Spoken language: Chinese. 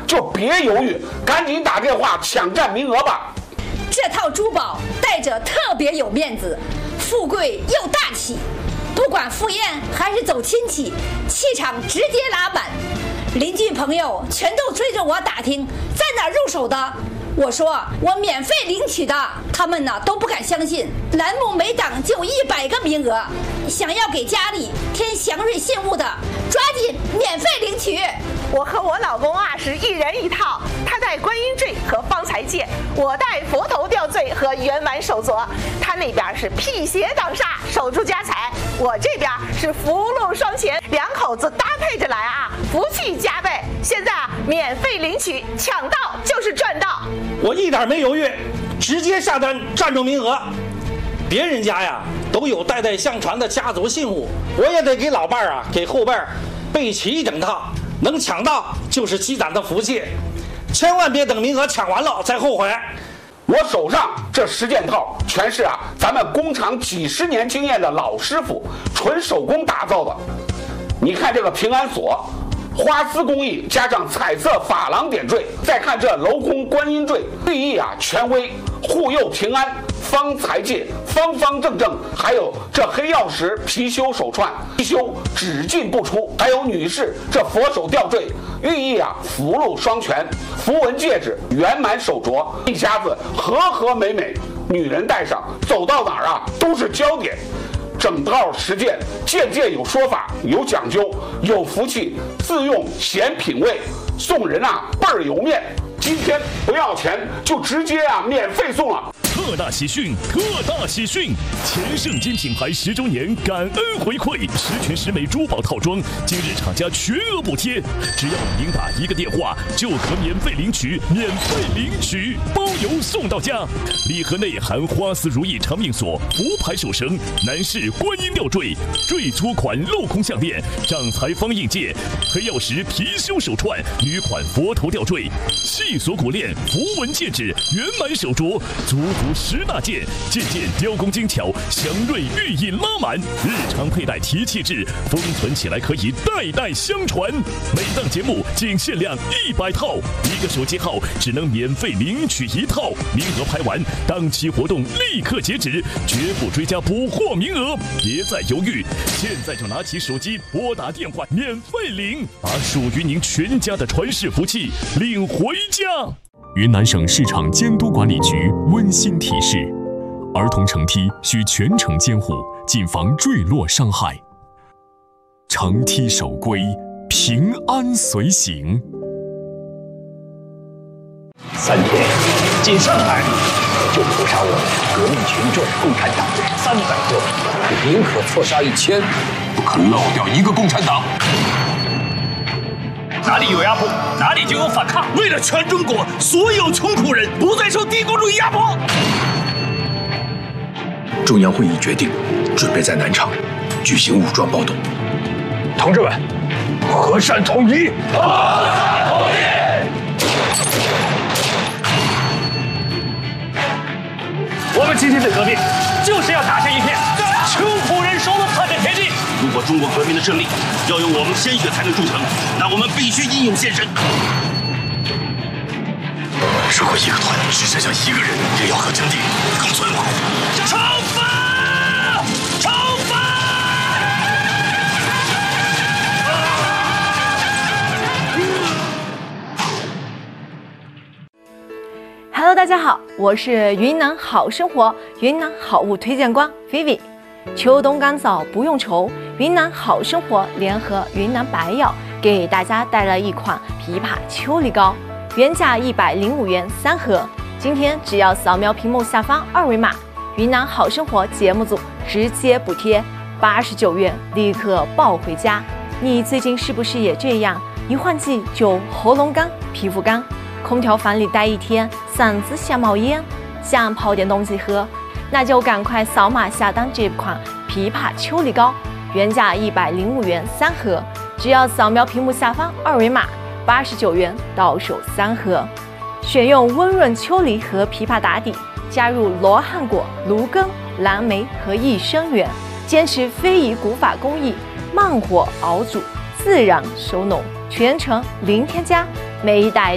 就别犹豫，赶紧打电话抢占名额吧。 这套珠宝戴着特别有面子，富贵又大气，不管赴宴还是走亲戚，气场直接拉满。邻居朋友全都追着我打听在哪儿入手的。我说我免费领取的，他们呢都不敢相信。栏目每档就100个名额，想要给家里添祥瑞信物的，抓紧免费领取。 我和我老公啊是一人一套，他戴观音坠和方才戒，我戴佛头吊坠和圆满手镯。他那边是辟邪挡煞，守住家财；我这边是福禄双全，两口子搭配着来啊，福气加倍。现在啊，免费领取，抢到就是赚到。 我一点没犹豫，直接下单占住名额。别人家呀都有代代相传的家族信物，我也得给老伴儿啊，给后辈儿备齐一整套。能抢到就是积攒的福气，千万别等名额抢完了再后悔。 我手上这10件套全是咱们工厂几十年经验的老师傅纯手工打造的。你看这个平安锁，花丝工艺加上彩色珐琅点缀，再看这镂空观音坠，寓意权威，护佑平安，方财戒，方方正正。还有这黑曜石貔貅手串，貔貅只进不出。还有女士这佛手吊坠，寓意福禄双全，符文戒指，圆满手镯，一家子和和美美，女人戴上走到哪儿都是焦点。整套10件，件件有说法，有讲究，有福气，自用显品味，送人倍儿有面。今天不要钱，就直接免费送了。 特大喜讯！特大喜讯！前盛京品牌10周年感恩回馈，10全10美珠宝套装，今日厂家全额补贴，只要您打1个电话就可免费领取，包邮送到家。礼盒内含花丝如意长命锁、福牌手绳、男士观音吊坠、坠珠款镂空项链、掌财方印戒、黑曜石貔貅手串、女款佛头吊坠、细锁骨链、符文戒指、圆满手镯，足10大件，件件雕工精巧，祥瑞寓意拉满，日常佩戴提气质，封存起来可以代代相传。每档节目仅限量100套，1个手机号只能免费领取1套，名额排完，当期活动立刻截止，绝不追加补货名额。别再犹豫，现在就拿起手机拨打电话免费领，把属于您全家的传世福气领回家。 云南省市场监督管理局温馨提示：儿童乘梯需全程监护，谨防坠落伤害。乘梯守规，平安随行。 3天进上海就屠杀我革命群众共产党300个，宁可错杀1000，不可漏掉1个共产党。哪里有压迫，哪里就有反抗。为了全中国所有穷苦人不再受帝国主义压迫，中央会议决定，准备在南昌举行武装暴动。同志们，和善统一！和善统一！我们今天的革命就是要打下一片穷苦人手的破的田地。如果中国革命的胜利要用我们鲜血才能铸成，那我们必须英勇献身。如果一个团只剩下1个人，也要和阵地共存亡。惩罚！惩罚 ！Hello， 大家好，我是云南好生活云南好物推荐官 Vivi。秋冬干燥不用愁，云南好生活联合云南白药给大家带来一款枇杷秋梨膏，原价105元3盒，今天只要扫描屏幕下方2维码，云南好生活节目组直接补贴89元，立刻抱回家。你最近是不是也这样？一换季就喉咙干、皮肤干，空调房里待1天，嗓子想冒烟，想泡点东西喝，那就赶快扫码下单这款枇杷秋梨膏，原价105元3盒，只要扫描屏幕下方2维码，89元到手3盒。选用温润秋梨和枇杷打底，加入罗汉果、芦根、蓝莓和益生元，坚持非遗古法工艺，慢火熬煮，自然收浓，全程零添加，每一袋